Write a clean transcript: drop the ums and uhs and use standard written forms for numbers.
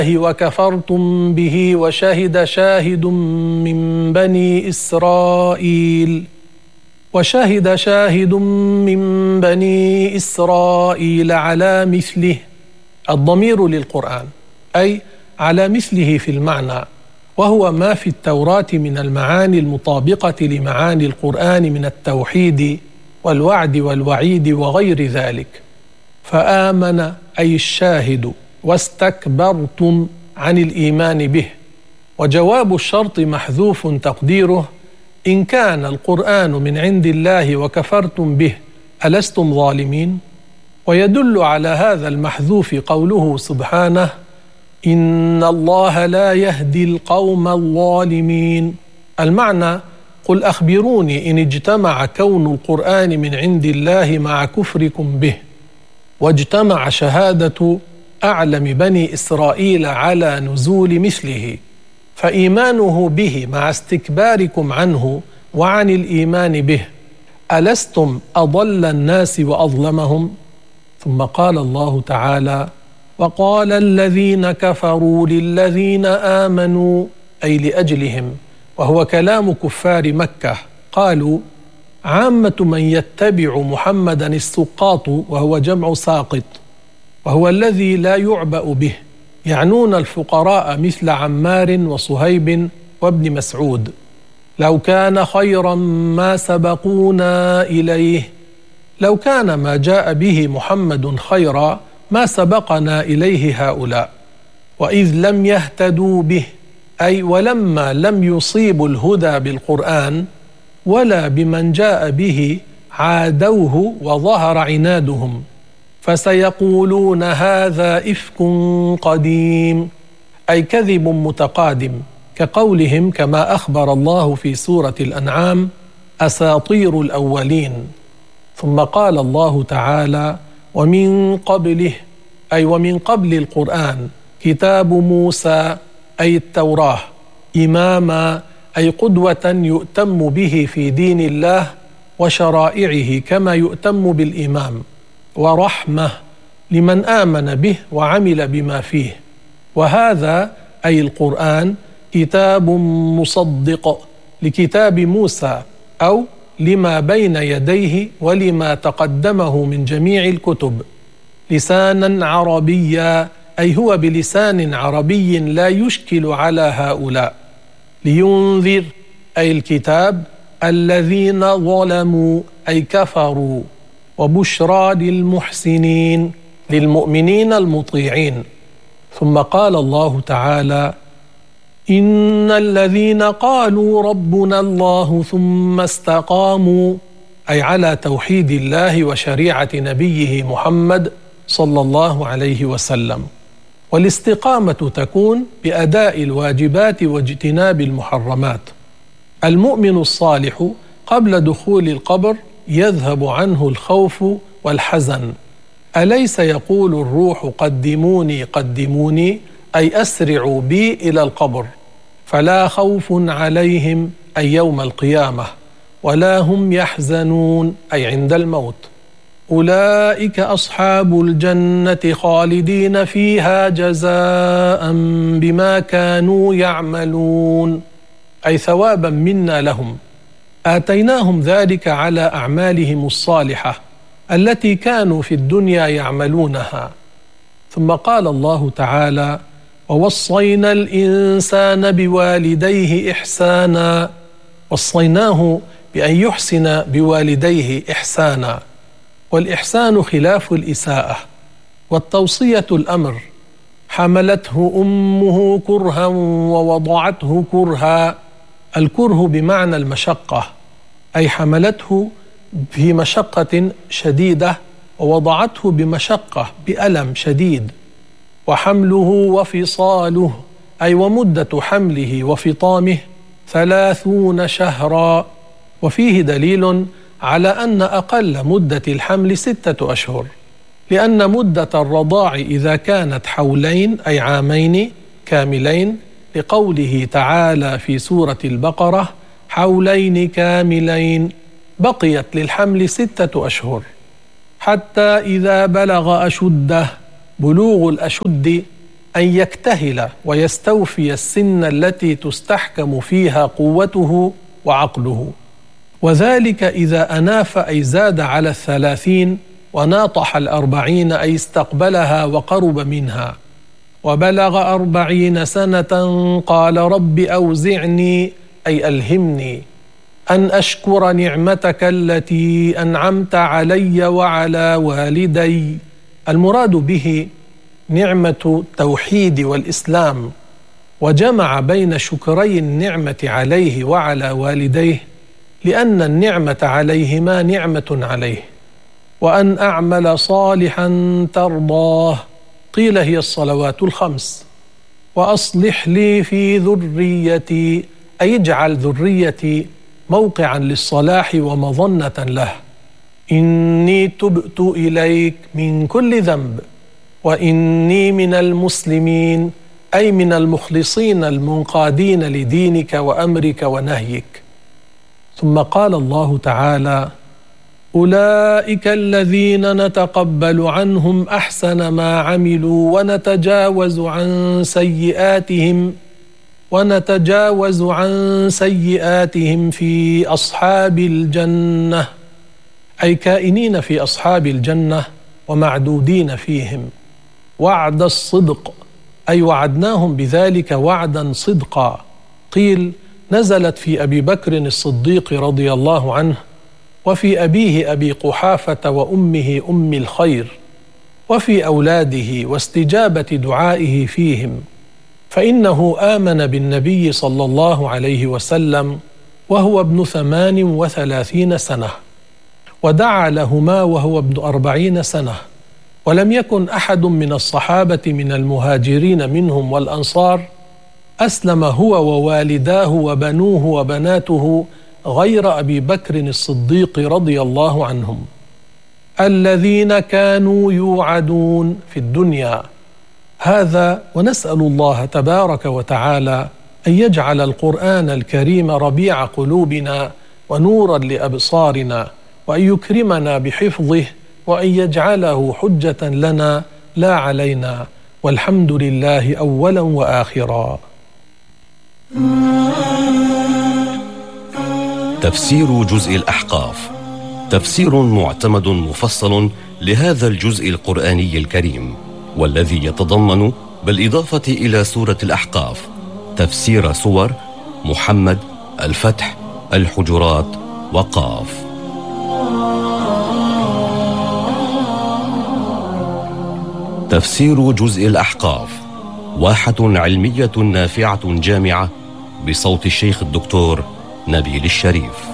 وكفرتم به وشهد شاهد من بني إسرائيل على مثله. الضمير للقرآن أي على مثله في المعنى، وهو ما في التوراة من المعاني المطابقة لمعاني القرآن من التوحيد والوعد والوعيد وغير ذلك. فآمن أي الشاهد، واستكبرتم عن الإيمان به. وجواب الشرط محذوف تقديره إن كان القرآن من عند الله وكفرتم به ألستم ظالمين؟ ويدل على هذا المحذوف قوله سبحانه: إن الله لا يهدي القوم الظالمين. المعنى: قل أخبروني إن اجتمع كون القرآن من عند الله مع كفركم به، واجتمع شهادة أعلم بني إسرائيل على نزول مثله، فإيمانه به مع استكباركم عنه وعن الإيمان به، ألستم أضل الناس وأظلمهم؟ ثم قال الله تعالى: وقال الذين كفروا للذين آمنوا، أي لأجلهم، وهو كلام كفار مكة. قالوا: عامة من يتبع محمدا السقاط، وهو جمع ساقط، وهو الذي لا يعبأ به، يعنون الفقراء مثل عمار وصهيب وابن مسعود. لو كان خيرا ما سبقونا إليه، لو كان ما جاء به محمد خيرا ما سبقنا إليه هؤلاء. وإذ لم يهتدوا به، أي ولما لم يصيبوا الهدى بالقرآن ولا بمن جاء به، عادوه وظهر عنادهم، فسيقولون هذا إفك قديم، أي كذب متقادم، كقولهم كما أخبر الله في سورة الأنعام: أساطير الأولين. ثم قال الله تعالى: ومن قبله، أي ومن قبل القرآن، كتاب موسى، أي التوراة، إماما، أي قدوة يؤتم به في دين الله وشرائعه كما يؤتم بالإمام، ورحمة لمن آمن به وعمل بما فيه. وهذا أي القرآن كتاب مصدق لكتاب موسى، أو لما بين يديه ولما تقدمه من جميع الكتب، لسانا عربيا، أي هو بلسان عربي لا يشكل على هؤلاء. لينذر، أي الكتاب، الذين ظلموا، أي كفروا، وبشرى للمحسنين، للمؤمنين المطيعين. ثم قال الله تعالى: إن الذين قالوا ربنا الله ثم استقاموا، أي على توحيد الله وشريعة نبيه محمد صلى الله عليه وسلم. والاستقامة تكون بأداء الواجبات واجتناب المحرمات. المؤمن الصالح قبل دخول القبر يذهب عنه الخوف والحزن. أليس يقول الروح: قدموني قدموني، أي أسرعوا بي إلى القبر، فلا خوف عليهم، أي يوم القيامة، ولا هم يحزنون، أي عند الموت. أولئك أصحاب الجنة خالدين فيها جزاء بما كانوا يعملون، أي ثوابا منا لهم، آتيناهم ذلك على أعمالهم الصالحة التي كانوا في الدنيا يعملونها. ثم قال الله تعالى: ووصينا الإنسان بوالديه إحسانا، وصيناه بأن يحسن بوالديه إحسانا. والإحسان خلاف الإساءة، والتوصية الأمر. حملته أمه كرها ووضعته كرها، الكره بمعنى المشقة، أي حملته في مشقة شديدة ووضعته بمشقة بألم شديد. وحمله وفصاله، أي ومدة حمله وفطامه 30 شهرا. وفيه دليل على أن أقل مدة الحمل 6 أشهر، لأن مدة الرضاع إذا كانت حولين أي عامين كاملين، لقوله تعالى في سورة البقرة: حولين كاملين، بقيت للحمل 6 أشهر، حتى إذا بلغ أشده. بلوغ الأشد أن يكتهل ويستوفي السن التي تستحكم فيها قوته وعقله، وذلك إذا أناف أي زاد على 30 وناطح 40 أي استقبلها وقرب منها، وبلغ 40 سنة قال رب أوزعني أي ألهمني أن أشكر نعمتك التي أنعمت علي وعلى والدي. المراد به نعمة التوحيد والإسلام، وجمع بين شكري النعمة عليه وعلى والديه لأن النعمة عليهما نعمة عليه. وأن أعمل صالحا ترضاه قيل هي الصلوات الخمس. وأصلح لي في ذريتي أي اجعل ذريتي موقعا للصلاح ومظنة له. إني تبت إليك من كل ذنب وإني من المسلمين أي من المخلصين المنقادين لدينك وأمرك ونهيك. ثم قال الله تعالى: أولئك الذين نتقبل عنهم أحسن ما عملوا ونتجاوز عن سيئاتهم في أصحاب الجنة، أي كائنين في أصحاب الجنة ومعدودين فيهم. وعد الصدق أي وعدناهم بذلك وعدا صدقا. قيل نزلت في أبي بكر الصديق رضي الله عنه، وفي أبيه أبي قحافة وأمه أم الخير، وفي أولاده واستجابة دعائه فيهم، فإنه آمن بالنبي صلى الله عليه وسلم وهو ابن 38 سنة، ودعا لهما وهو ابن 40 سنة، ولم يكن أحد من الصحابة من المهاجرين منهم والأنصار أسلم هو ووالداه وبنوه وبناته غير أبي بكر الصديق رضي الله عنهم، الذين كانوا يوعدون في الدنيا. هذا ونسأل الله تبارك وتعالى أن يجعل القرآن الكريم ربيع قلوبنا ونورا لأبصارنا، وأن يكرمنا بحفظه، وأن يجعله حجة لنا لا علينا، والحمد لله أولا وآخرا. تفسير جزء الأحقاف، تفسير معتمد مفصل لهذا الجزء القرآني الكريم، والذي يتضمن بالإضافة إلى سورة الأحقاف تفسير سور محمد، الفتح، الحجرات، وقاف. تفسير جزء الأحقاف واحة علمية نافعة جامعة بصوت الشيخ الدكتور نبيل الشريف.